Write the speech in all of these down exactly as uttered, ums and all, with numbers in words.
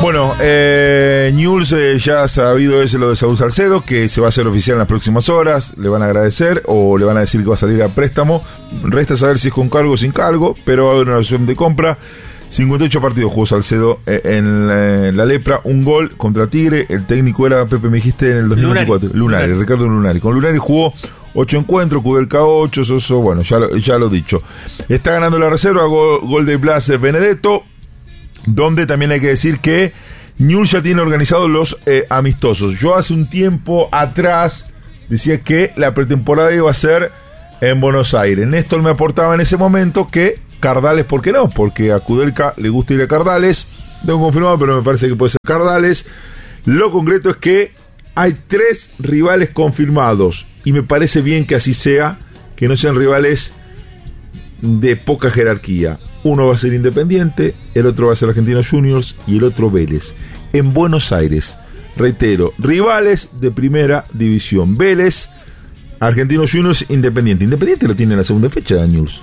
Bueno, eh, Newell's eh, ya ha sabido ese lo de Saúl Salcedo, que se va a hacer oficial en las próximas horas. Le van a agradecer o le van a decir que va a salir a préstamo. Resta saber si es con cargo o sin cargo, pero va a haber una opción de compra. cincuenta y ocho partidos jugó Salcedo eh, en, la, en la Lepra, un gol contra Tigre. El técnico era, Pepe, me dijiste, en el dos mil veinticuatro. Lunari, Lunari, Lunari. Ricardo Lunari. Con Lunari jugó ocho encuentros, Kudelka ocho, Soso, bueno, ya lo, ya lo dicho. Está ganando la reserva, gol, gol de Blas Benedetto, donde también hay que decir que Newell's ya tiene organizados los eh, amistosos. Yo hace un tiempo atrás decía que la pretemporada iba a ser en Buenos Aires. Néstor me aportaba en ese momento que Cardales, ¿por qué no? Porque a Kudelka le gusta ir a Cardales. Tengo confirmado, pero me parece que puede ser Cardales. Lo concreto es que hay tres rivales confirmados y me parece bien que así sea, que no sean rivales de poca jerarquía. Uno va a ser Independiente, el otro va a ser Argentinos Juniors y el otro Vélez. En Buenos Aires, reitero, rivales de primera división. Vélez, Argentinos Juniors, Independiente. Independiente lo tiene en la segunda fecha, Daniels.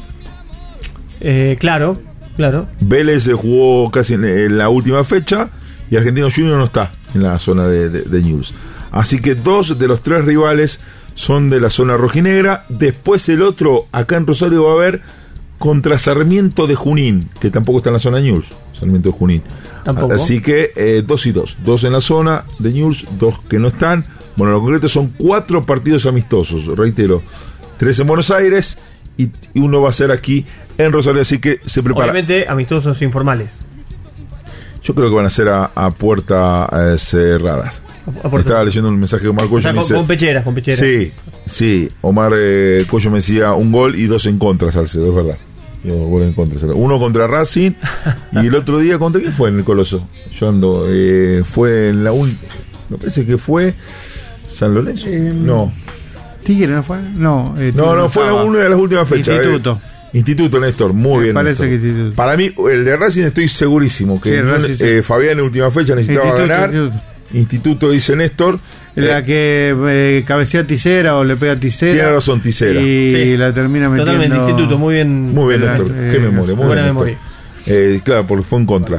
Eh, claro, claro. Vélez se jugó casi en, en la última fecha y Argentinos Juniors no está en la zona de, de, de Newell's. Así que dos de los tres rivales son de la zona rojinegra. Después el otro, acá en Rosario, va a haber contra Sarmiento de Junín, que tampoco está en la zona de Newell's. Sarmiento de Junín. Tampoco. Así que eh, dos y dos. Dos en la zona de Newell's, dos que no están. Bueno, lo concreto son cuatro partidos amistosos. Reitero, tres en Buenos Aires y, y uno va a ser aquí en Rosario. Así que se prepara. Obviamente amistosos informales. Yo creo que van a ser a, a puertas eh, cerradas. A, a Estaba leyendo un mensaje de Omar Cuello. O sea, con, dice, con pecheras, con pecheras. Sí, sí. Omar eh, Cuello me decía un gol y dos en contra, Salcedo, es verdad. Yo, gol en contra, Salcedo. Uno contra Racing y el otro día, ¿contra quién fue en el Coloso? Yo ando, eh, fue en la última. Me parece que fue San Lorenzo. Eh, no. Tigre, ¿no fue? No, eh, no, no, fue una de las últimas fechas. Instituto. Eh. Instituto, Néstor, muy Me bien. Parece Néstor. que Instituto. Para mí, el de Racing estoy segurísimo que sí, Racing, sí. eh, Fabián en última fecha necesitaba Instituto, ganar. Instituto. Instituto, dice Néstor. La eh, que eh, cabecea Tisera o le pega Tisera. Tiene razón, Tisera. Y sí. la termina metiendo. Totalmente, Instituto, muy bien. Muy bien, la, Néstor. eh, Qué memoria, muy buena bien, memoria. Eh, claro, porque fue en contra.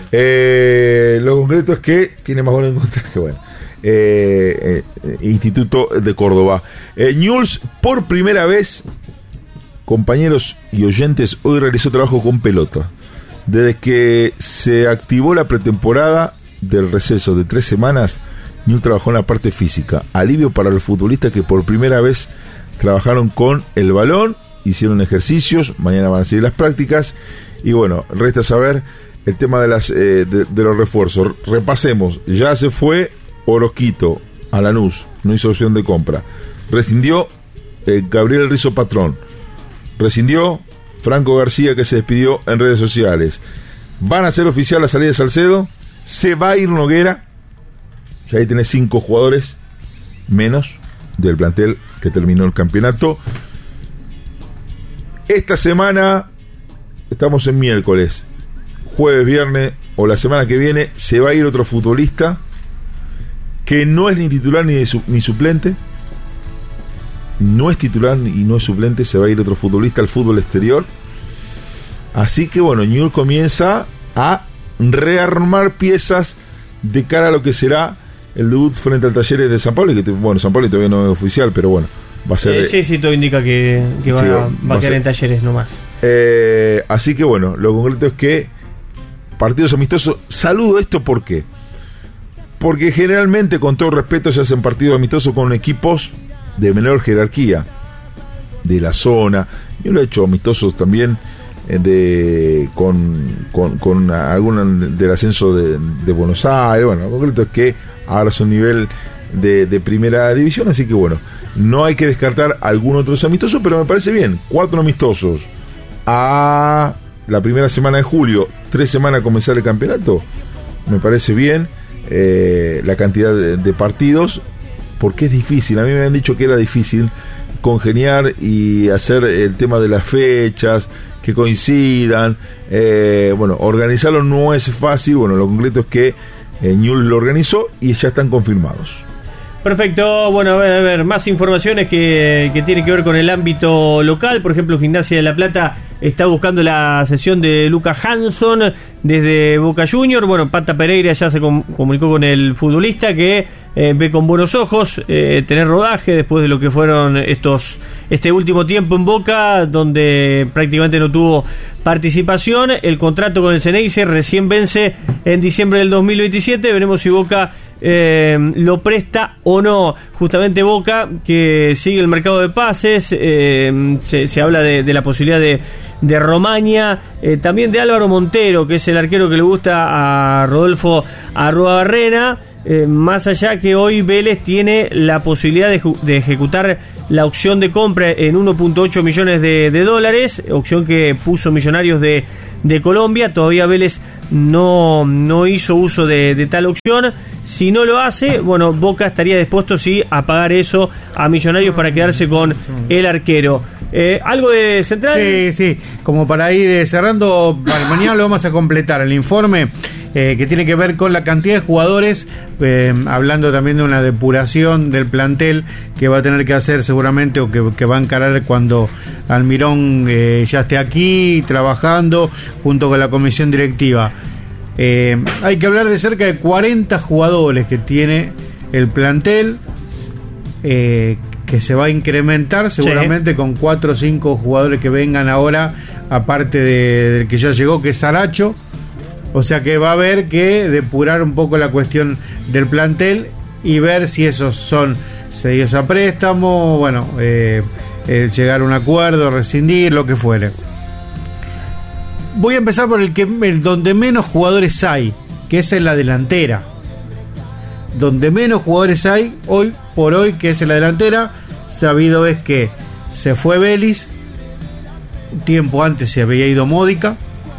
Eh, lo concreto es que tiene más goles en contra que bueno. Eh, eh, Instituto de Córdoba. Eh, Newell's, por primera vez, compañeros y oyentes, hoy realizó trabajo con pelota. Desde que se activó la pretemporada del receso de tres semanas, Newell's trabajó en la parte física. Alivio para los futbolistas que por primera vez trabajaron con el balón, hicieron ejercicios, mañana van a seguir las prácticas. Y bueno, resta saber el tema de, las, eh, de, de los refuerzos. Repasemos, ya se fue Orozquito a Lanús, no hizo opción de compra. Rescindió eh, Gabriel Rizzo Patrón. Rescindió Franco García, que se despidió en redes sociales. Van a hacer oficial la salida de Salcedo. Se va a ir Noguera. Ya ahí tenés cinco jugadores menos del plantel que terminó el campeonato. Esta semana, estamos en miércoles, jueves, viernes o la semana que viene, se va a ir otro futbolista que no es ni titular ni, de su, ni suplente. No es titular y no es suplente. Se va a ir otro futbolista al fútbol exterior. Así que bueno, Newell's comienza a rearmar piezas de cara a lo que será el debut frente al Talleres de San Pablo. Que bueno, San Pablo todavía no es oficial, pero bueno, va a ser. Eh, sí, sí, todo indica que, que va, sí, va, va va a a quedar ser, en Talleres nomás. Eh, así que bueno, lo concreto es que partidos amistosos. Saludo esto porque porque generalmente, con todo respeto, se hacen partidos amistosos con equipos de menor jerarquía de la zona. Yo lo he hecho amistosos también eh, de con, con, con algún del ascenso de, de Buenos Aires. Bueno, lo concreto es que ahora es un nivel de, de primera división, así que bueno, no hay que descartar algún otro amistoso, pero me parece bien. Cuatro amistosos a la primera semana de julio, tres semanas a comenzar el campeonato, me parece bien. Eh, la cantidad de, de partidos, porque es difícil. A mí me han dicho que era difícil congeniar y hacer el tema de las fechas que coincidan. Eh, bueno, organizarlo no es fácil. Bueno, lo concreto es que eh, Newell's lo organizó y ya están confirmados. Perfecto, bueno, a ver, a ver más informaciones que, que tienen que ver con el ámbito local. Por ejemplo, Gimnasia de La Plata está buscando la cesión de Lucas Hanson desde Boca Juniors. Bueno, Pata Pereira ya se com- comunicó con el futbolista que eh, ve con buenos ojos eh, tener rodaje después de lo que fueron estos este último tiempo en Boca, donde prácticamente no tuvo participación. El contrato con el Ceneice recién vence en diciembre del dos mil veintisiete. Veremos si Boca eh, lo presta o no. Justamente Boca, que sigue el mercado de pases, eh, se, se habla de, de la posibilidad de, de Romaña, eh, también de Álvaro Montero, que es el arquero que le gusta a Rodolfo Arruabarrena. Eh, más allá que hoy Vélez tiene la posibilidad de, de ejecutar la opción de compra en uno punto ocho millones de, de dólares, opción que puso Millonarios de, de Colombia. Todavía Vélez no, no hizo uso de, de tal opción. Si no lo hace, bueno, Boca estaría dispuesto sí a pagar eso a Millonarios para quedarse con el arquero. Eh, ¿Algo de Central? Sí, sí, como para ir eh, cerrando, para mañana lo vamos a completar el informe eh, que tiene que ver con la cantidad de jugadores, eh, hablando también de una depuración del plantel que va a tener que hacer seguramente o que, que va a encarar cuando Almirón eh, ya esté aquí trabajando junto con la comisión directiva. Eh, hay que hablar de cerca de cuarenta jugadores que tiene el plantel, eh, que se va a incrementar seguramente sí, con cuatro o cinco jugadores que vengan ahora, aparte de, del que ya llegó, que es Saracho. O sea que va a haber que depurar un poco la cuestión del plantel y ver si esos son cedidos a préstamo, bueno, eh, eh, llegar a un acuerdo, rescindir, lo que fuere. Voy a empezar por el que el donde menos jugadores hay, que es en la delantera. Donde menos jugadores hay hoy por hoy, que es en la delantera, sabido es que se fue Vélez, un tiempo antes se había ido Módica,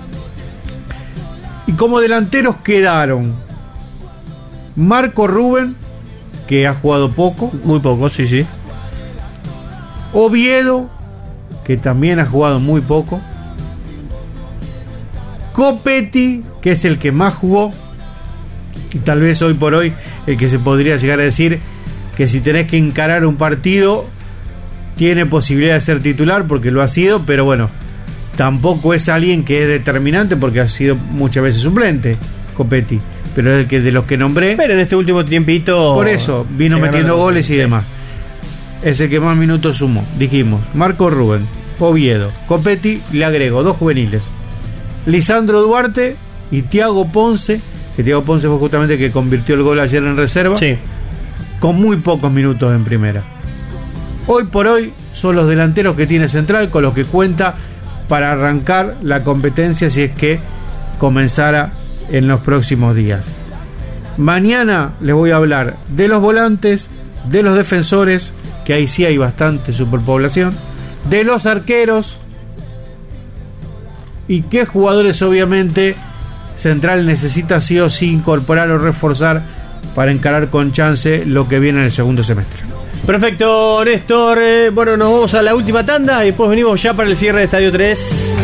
y como delanteros quedaron Marco Rubén, que ha jugado poco, muy poco, sí, sí, Oviedo, que también ha jugado muy poco, Copetti, que es el que más jugó, y tal vez hoy por hoy el que se podría llegar a decir que si tenés que encarar un partido tiene posibilidad de ser titular porque lo ha sido, pero bueno, tampoco es alguien que es determinante porque ha sido muchas veces suplente, Copetti, pero es el que de los que nombré, pero en este último tiempito por eso vino metiendo goles y sí, demás, es el que más minutos sumó. Dijimos Marco Rubén, Oviedo, Copetti, le agrego dos juveniles, Lisandro Duarte y Thiago Ponce, que Thiago Ponce fue justamente el que convirtió el gol ayer en reserva, sí, con muy pocos minutos en primera. Hoy por hoy son los delanteros que tiene Central, con los que cuenta para arrancar la competencia si es que comenzara en los próximos días. Mañana les voy a hablar de los volantes, de los defensores, que ahí sí hay bastante superpoblación, de los arqueros y qué jugadores obviamente Central necesita sí o sí incorporar o reforzar para encarar con chance lo que viene en el segundo semestre. Perfecto, Néstor. Eh, bueno, nos vamos a la última tanda y después venimos ya para el cierre de Estadio tres.